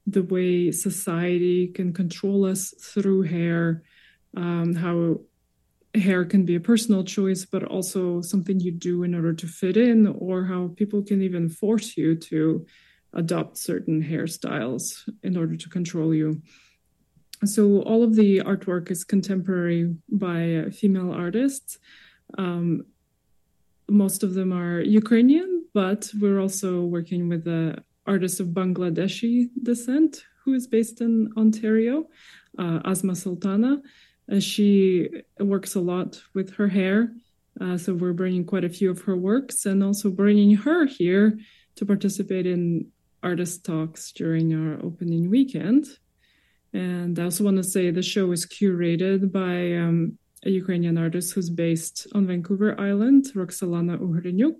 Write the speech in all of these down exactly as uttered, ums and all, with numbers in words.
the way society can control us through hair, um, how hair can be a personal choice, but also something you do in order to fit in, or how people can even force you to adopt certain hairstyles in order to control you. So all of the artwork is contemporary by uh, female artists. Um, most of them are Ukrainian, but we're also working with an artist of Bangladeshi descent who is based in Ontario, uh, Asma Sultana. Uh, she works a lot with her hair. Uh, so we're bringing quite a few of her works and also bringing her here to participate in artist talks during our opening weekend. And I also want to say the show is curated by um, a Ukrainian artist who's based on Vancouver Island, Roxalana Uhrenyuk.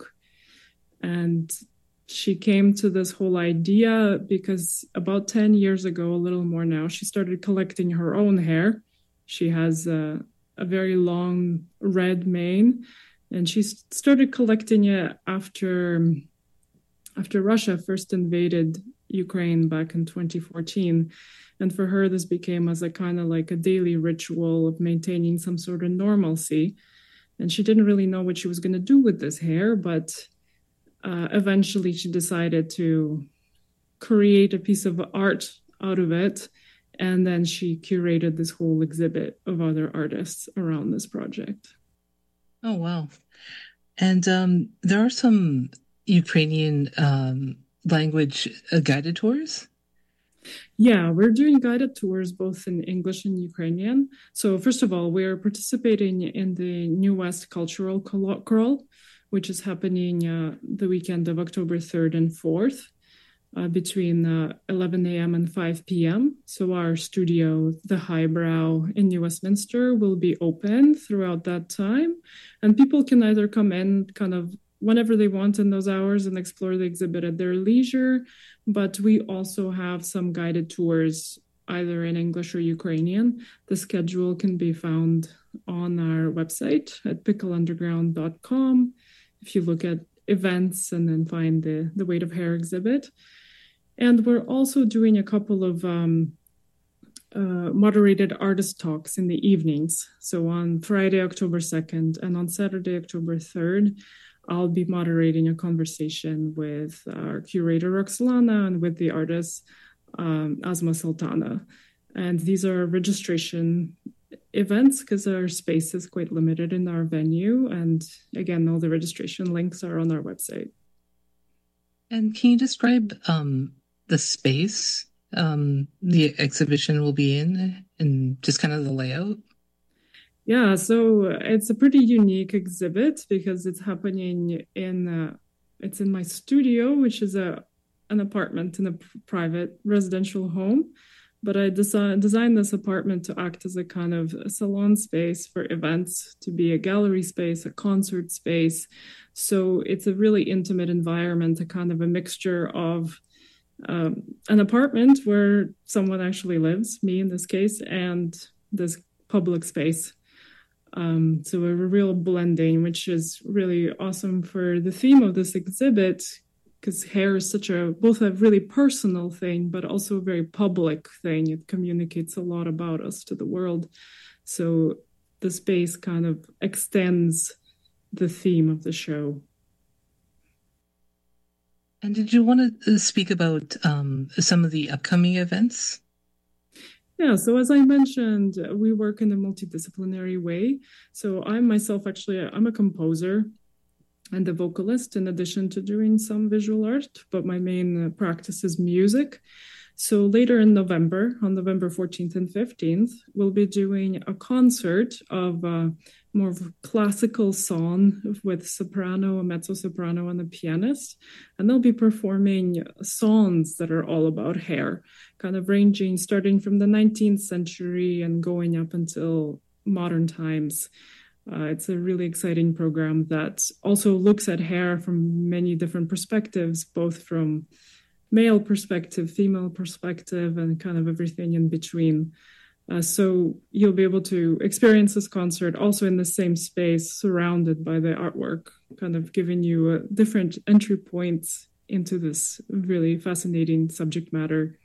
And she came to this whole idea because about ten years ago, a little more now, she started collecting her own hair. She has a, a very long red mane, and she started collecting it after, after Russia first invaded Ukraine back in twenty fourteen. And for her, this became as a kind of like a daily ritual of maintaining some sort of normalcy. And she didn't really know what she was going to do with this hair, but uh, eventually she decided to create a piece of art out of it. And then she curated this whole exhibit of other artists around this project. Oh, wow. And um, there are some Ukrainian um, language uh, guided tours? Yeah, we're doing guided tours both in English and Ukrainian. So, first of all, we're participating in the New West Cultural Crawl, which is happening uh, the weekend of October third and fourth uh, between uh, eleven a.m. and five p.m. So, our studio, The Highbrow in New Westminster, will be open throughout that time. And people can either come in kind of whenever they want in those hours and explore the exhibit at their leisure. But we also have some guided tours either in English or Ukrainian. The schedule can be found on our website at pickle underground dot com. If you look at events and then find the, the Weight of Hair exhibit. And we're also doing a couple of um, uh, moderated artist talks in the evenings. So on Friday, October second, and on Saturday, October third, I'll be moderating a conversation with our curator, Roxalana, and with the artist, um, Asma Sultana. And these are registration events because our space is quite limited in our venue. And again, all the registration links are on our website. And can you describe um, the space um, the exhibition will be in and just kind of the layout? Yeah, so it's a pretty unique exhibit because it's happening in uh, it's in my studio, which is a an apartment in a private residential home. But I desi- designed this apartment to act as a kind of a salon space for events, to be a gallery space, a concert space. So it's a really intimate environment, a kind of a mixture of um, an apartment where someone actually lives, me in this case, and this public space. Um, so a real blending, which is really awesome for the theme of this exhibit, because hair is such a both a really personal thing, but also a very public thing. It communicates a lot about us to the world. So the space kind of extends the theme of the show. And did you want to speak about um, some of the upcoming events? Yeah, so as I mentioned, we work in a multidisciplinary way. So I'm myself actually, I'm a composer and a vocalist in addition to doing some visual art, but my main practice is music. So later in November, on November fourteenth and fifteenth, we'll be doing a concert of uh, more of a classical song with soprano, a mezzo-soprano, and a pianist. And they'll be performing songs that are all about hair, kind of ranging starting from the nineteenth century and going up until modern times. Uh, it's a really exciting program that also looks at hair from many different perspectives, both from male perspective, female perspective, and kind of everything in between. Uh, so you'll be able to experience this concert also in the same space, surrounded by the artwork, kind of giving you a different entry points into this really fascinating subject matter.